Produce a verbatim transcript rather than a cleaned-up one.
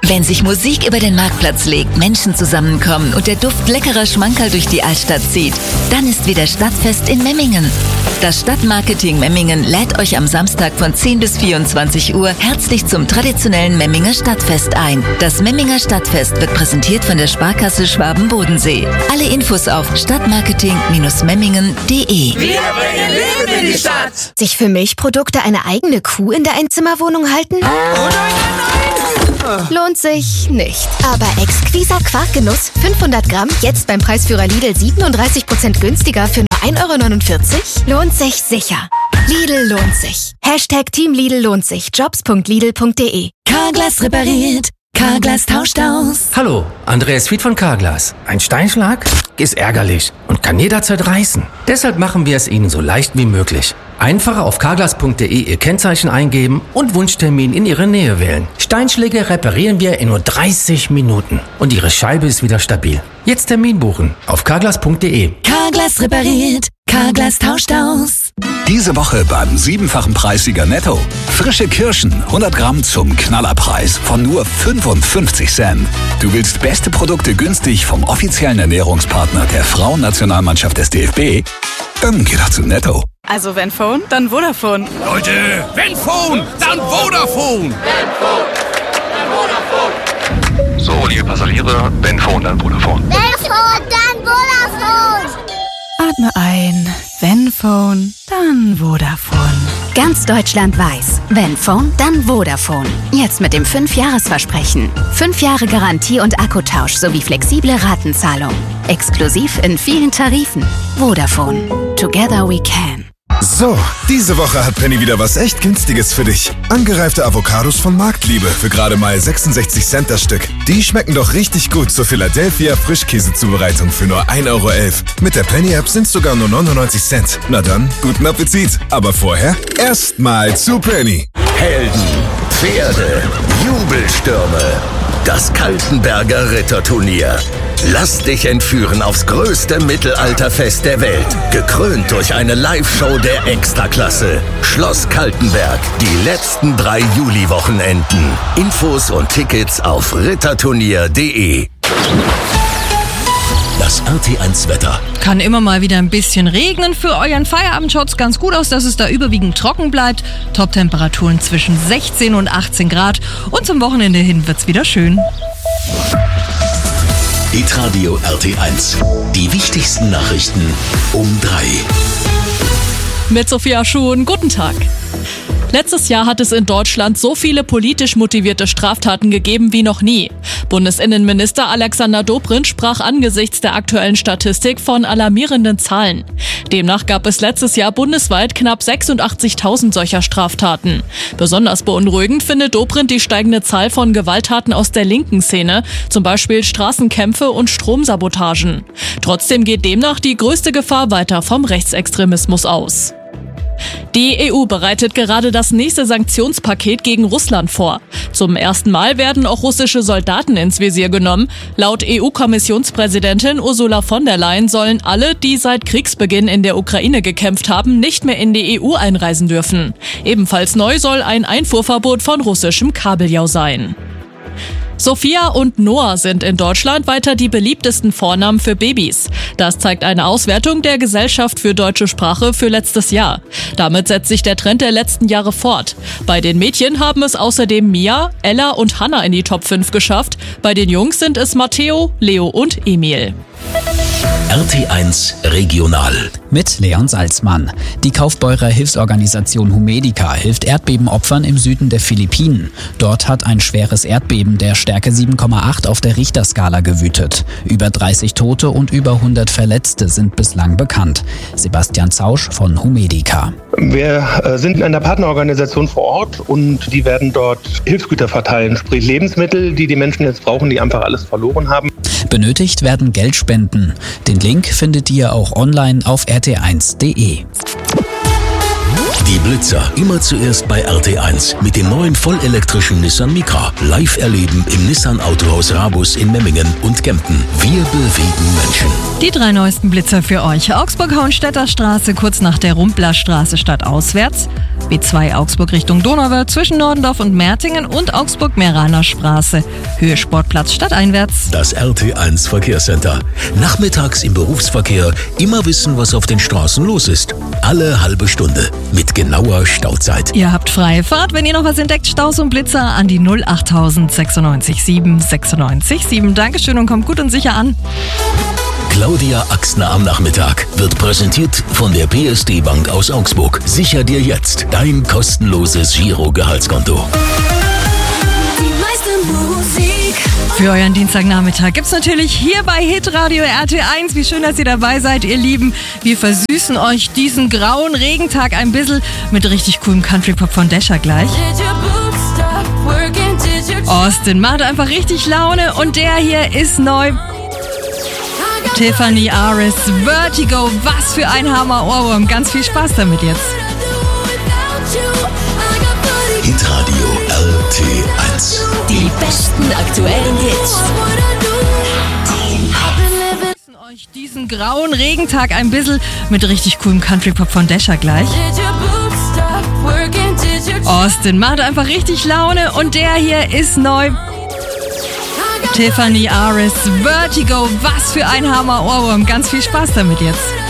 Wenn sich Musik über den Marktplatz legt, Menschen zusammenkommen und der Duft leckerer Schmankerl durch die Altstadt zieht, dann ist wieder Stadtfest in Memmingen. Das Stadtmarketing Memmingen lädt euch am Samstag von zehn bis vierundzwanzig Uhr herzlich zum traditionellen Memminger Stadtfest ein. Das Memminger Stadtfest wird präsentiert von der Sparkasse Schwaben-Bodensee. Alle Infos auf stadtmarketing Bindestrich memmingen punkt de. Wir bringen Leben in die Stadt! Sich für Milchprodukte eine eigene Kuh in der Einzimmerwohnung halten? Oh nein, nein, nein! Lohnt sich nicht. Aber exquiser Quarkgenuss, fünfhundert Gramm, jetzt beim Preisführer Lidl siebenunddreißig Prozent günstiger für nur ein Euro neunundvierzig? Lohnt sich sicher. Lidl lohnt sich. Hashtag Team Lidl lohnt sich. jobs punkt lidl punkt de. Carglass repariert. Carglass tauscht aus. Hallo, Andreas Fied von Carglass. Ein Steinschlag ist ärgerlich und kann jederzeit reißen. Deshalb machen wir es Ihnen so leicht wie möglich. Einfach auf carglass punkt de Ihr Kennzeichen eingeben und Wunschtermin in Ihre Nähe wählen. Steinschläge reparieren wir in nur dreißig Minuten und Ihre Scheibe ist wieder stabil. Jetzt Termin buchen auf carglass punkt de. Carglass repariert. Carglass tauscht aus. Diese Woche beim siebenfachen Preissieger Netto. Frische Kirschen, hundert Gramm zum Knallerpreis von nur fünfundfünfzig Cent. Du willst beste Produkte günstig vom offiziellen Ernährungspartner der Frauennationalmannschaft des D F B? Dann geh doch zu Netto. Also wenn Phone, dann Vodafone. Leute, wenn Phone, dann Vodafone. Wenn Phone, dann Vodafone. So, liebe Passagiere, wenn Phone, dann Vodafone. Wenn Phone, dann Vodafone. Atme ein, wenn Phone, dann Vodafone. Ganz Deutschland weiß, wenn Phone, dann Vodafone. Jetzt mit dem fünf Jahres Versprechen. fünf Jahre Garantie und Akkutausch sowie flexible Ratenzahlung. Exklusiv in vielen Tarifen. Vodafone. Together we can. So, diese Woche hat Penny wieder was echt Günstiges für dich. Angereifte Avocados von Marktliebe für gerade mal sechsundsechzig Cent das Stück. Die schmecken doch richtig gut zur Philadelphia Frischkäsezubereitung für nur ein Euro elf. Mit der Penny-App sind sogar nur neunundneunzig Cent. Na dann, guten Appetit. Aber vorher erstmal zu Penny. Helden, Pferde, Jubelstürme. Das Kaltenberger Ritterturnier. Lass dich entführen aufs größte Mittelalterfest der Welt. Gekrönt durch eine Live-Show der Extraklasse. Schloss Kaltenberg. Die letzten drei Juli-Wochenenden. Infos und Tickets auf ritterturnier punkt de. Das R T eins Wetter. Kann immer mal wieder ein bisschen regnen. Für euren Feierabend schaut es ganz gut aus, dass es da überwiegend trocken bleibt. Top-Temperaturen zwischen sechzehn und achtzehn Grad. Und zum Wochenende hin wird's wieder schön. Hitradio R T eins. Die wichtigsten Nachrichten um drei. Mit Sophia Schuhn, guten Tag. Letztes Jahr hat es in Deutschland so viele politisch motivierte Straftaten gegeben wie noch nie. Bundesinnenminister Alexander Dobrindt sprach angesichts der aktuellen Statistik von alarmierenden Zahlen. Demnach gab es letztes Jahr bundesweit knapp sechsundachtzigtausend solcher Straftaten. Besonders beunruhigend findet Dobrindt die steigende Zahl von Gewalttaten aus der linken Szene, zum Beispiel Straßenkämpfe und Stromsabotagen. Trotzdem geht demnach die größte Gefahr weiter vom Rechtsextremismus aus. Die E U bereitet gerade das nächste Sanktionspaket gegen Russland vor. Zum ersten Mal werden auch russische Soldaten ins Visier genommen. Laut E U-Kommissionspräsidentin Ursula von der Leyen sollen alle, die seit Kriegsbeginn in der Ukraine gekämpft haben, nicht mehr in die E U einreisen dürfen. Ebenfalls neu soll ein Einfuhrverbot von russischem Kabeljau sein. Sophia und Noah sind in Deutschland weiter die beliebtesten Vornamen für Babys. Das zeigt eine Auswertung der Gesellschaft für deutsche Sprache für letztes Jahr. Damit setzt sich der Trend der letzten Jahre fort. Bei den Mädchen haben es außerdem Mia, Ella und Hannah in die Top fünf geschafft. Bei den Jungs sind es Matteo, Leo und Emil. R T eins Regional. Mit Leon Salzmann. Die Kaufbeurer Hilfsorganisation Humedica hilft Erdbebenopfern im Süden der Philippinen. Dort hat ein schweres Erdbeben der Stärke sieben Komma acht auf der Richterskala gewütet. Über dreißig Tote und über hundert Verletzte sind bislang bekannt. Sebastian Zausch von Humedica. Wir sind in einer Partnerorganisation vor Ort und die werden dort Hilfsgüter verteilen, sprich Lebensmittel, die die Menschen jetzt brauchen, die einfach alles verloren haben. Benötigt werden Geldspenden. Den Link findet ihr auch online auf r t eins punkt de. Die Blitzer, immer zuerst bei R T eins. Mit dem neuen vollelektrischen Nissan Micra. Live erleben im Nissan Autohaus Rabus in Memmingen und Kempten. Wir bewegen Menschen. Die drei neuesten Blitzer für euch. Augsburg-Hauenstädter Straße, kurz nach der Rumplerstraße stadtauswärts. B zwei Augsburg Richtung Donauwörth zwischen Nordendorf und Mertingen und Augsburg-Meraner Straße. Höhe Sportplatz stadteinwärts. Das R T eins Verkehrscenter. Nachmittags im Berufsverkehr immer wissen, was auf den Straßen los ist. Alle halbe Stunde. Mit genauer Stauzeit. Ihr habt freie Fahrt. Wenn ihr noch was entdeckt, Staus und Blitzer an die null achttausend sechsundneunzig sieben sechsundneunzig sieben. Dankeschön und kommt gut und sicher an. Claudia Axtner am Nachmittag wird präsentiert von der P S D Bank aus Augsburg. Sicher dir jetzt dein kostenloses Giro-Gehaltskonto. Für euren Dienstagnachmittag gibt's natürlich hier bei Hitradio R T eins. Wie schön, dass ihr dabei seid, ihr Lieben. Wir versüßen euch diesen grauen Regentag ein bisschen mit richtig coolem Country-Pop von Dasher gleich. Austin macht einfach richtig Laune und der hier ist neu. Tiffany Aris, Vertigo, was für ein Hammer-Ohrwurm. Ganz viel Spaß damit jetzt. Hitradio R T eins. Die besten aktuellen Hits. Euch diesen grauen Regentag ein bisschen mit richtig coolem Country-Pop von Dasher gleich. Austin macht einfach richtig Laune und der hier ist neu. Tiffany Aris, Vertigo, was für ein Hammer-Ohrwurm. Ganz viel Spaß damit jetzt.